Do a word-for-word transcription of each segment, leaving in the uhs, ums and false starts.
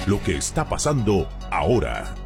Lo que está pasando ahora.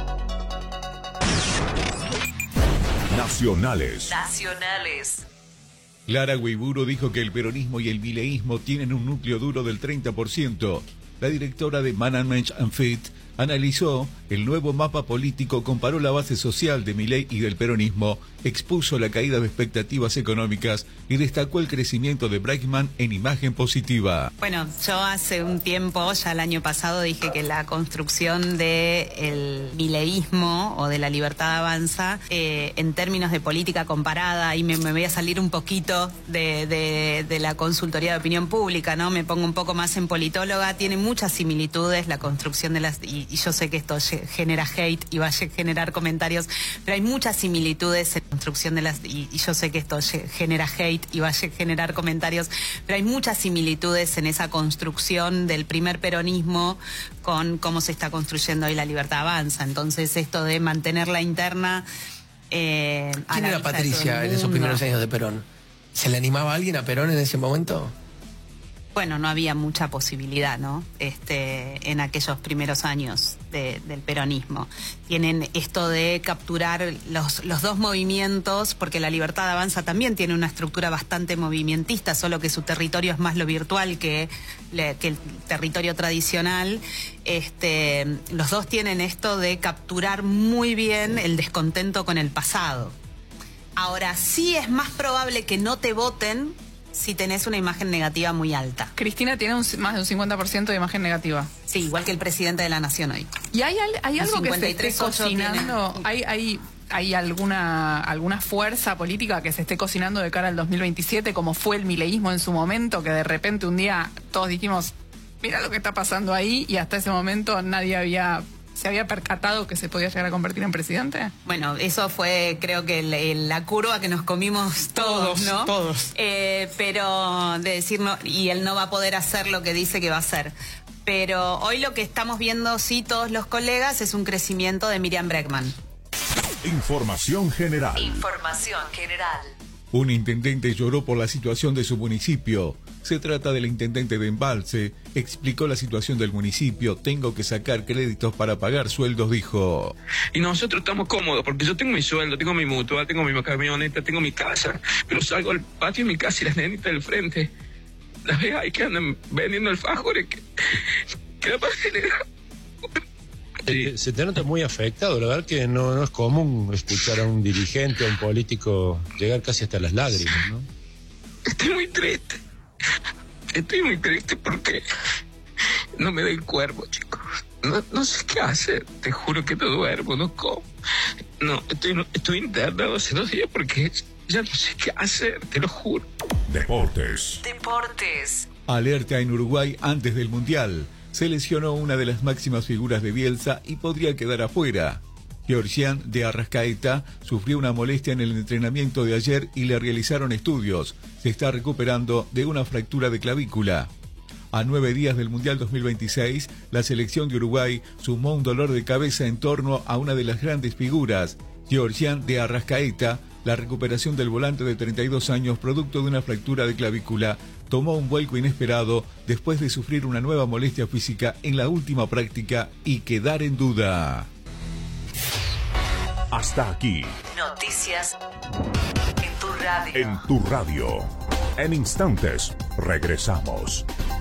Nacionales. Nacionales. Clara Guiburo dijo que el peronismo y el mileísmo tienen un núcleo duro del treinta por ciento. La directora de Management and Fit analizó el nuevo mapa político, comparó la base social de Milei y del peronismo, expuso la caída de expectativas económicas y destacó el crecimiento de Bregman en imagen positiva. Bueno, yo hace un tiempo, ya el año pasado, dije que la construcción del mileísmo o de la libertad avanza, eh, en términos de política comparada, y me, me voy a salir un poquito de, de, de la consultoría de opinión pública, ¿no? Me pongo un poco más en politóloga, tiene muchas similitudes la construcción de las... Y, y yo sé que esto genera hate y va a generar comentarios, pero hay muchas similitudes en la construcción de las... Y, y yo sé que esto genera hate y va a generar comentarios, pero hay muchas similitudes en esa construcción del primer peronismo con cómo se está construyendo hoy la libertad avanza. Entonces esto de mantener la interna... Eh, ¿Quién era Patricia en esos primeros años de Perón? ¿Se le animaba a alguien a Perón en ese momento? Bueno, no había mucha posibilidad, ¿no? Este, en aquellos primeros años de, del peronismo. Tienen esto de capturar los, los dos movimientos, porque la Libertad Avanza también tiene una estructura bastante movimentista, solo que su territorio es más lo virtual que, le, que el territorio tradicional. Este, los dos tienen esto de capturar muy bien el descontento con el pasado. Ahora, sí es más probable que no te voten si tenés una imagen negativa muy alta. Cristina tiene un, más de un cincuenta por ciento de imagen negativa. Sí, igual que el presidente de la Nación hoy. ¿Y hay, hay algo que se esté cocinando? ¿Hay, hay, hay alguna, alguna fuerza política que se esté cocinando de cara al dos mil veintisiete, como fue el mileísmo en su momento, que de repente un día todos dijimos, mira lo que está pasando ahí, y hasta ese momento nadie había... ¿Se había percatado que se podía llegar a convertir en presidente? Bueno, eso fue, creo que el, el, la curva que nos comimos todos, todos ¿no? Todos. Eh, pero de decir, no, y él no va a poder hacer lo que dice que va a hacer. Pero hoy lo que estamos viendo, sí, todos los colegas, es un crecimiento de Miriam Bregman. Información general. Información general. Un intendente lloró por la situación de su municipio. Se trata del intendente de Embalse. Explicó la situación del municipio. Tengo que sacar créditos para pagar sueldos, dijo. Y nosotros estamos cómodos porque yo tengo mi sueldo, tengo mi mutua, tengo mi camioneta, tengo mi casa. Pero salgo al patio de mi casa y las nenitas del frente, las veo ahí que andan vendiendo alfajores. Que, que la generar. Sí. Se te nota muy afectado, la verdad que no, no es común escuchar a un dirigente, a un político llegar casi hasta las lágrimas, ¿no? Estoy muy triste, estoy muy triste porque no me da el cuerpo, chicos. No, no sé qué hacer, te juro que no duermo, no como. No, estoy, estoy internado hace dos días porque ya no sé qué hacer, te lo juro. Deportes. Deportes. Alerta en Uruguay antes del Mundial. Se lesionó una de las máximas figuras de Bielsa y podría quedar afuera. Georgian de Arrascaeta sufrió una molestia en el entrenamiento de ayer y le realizaron estudios. Se está recuperando de una fractura de clavícula. A nueve días del Mundial dos mil veintiséis, la selección de Uruguay sumó un dolor de cabeza en torno a una de las grandes figuras, Georgian de Arrascaeta. La recuperación del volante de treinta y dos años, producto de una fractura de clavícula, tomó un vuelco inesperado después de sufrir una nueva molestia física en la última práctica y quedar en duda. Hasta aquí. Noticias en tu radio. En tu radio. En instantes, regresamos.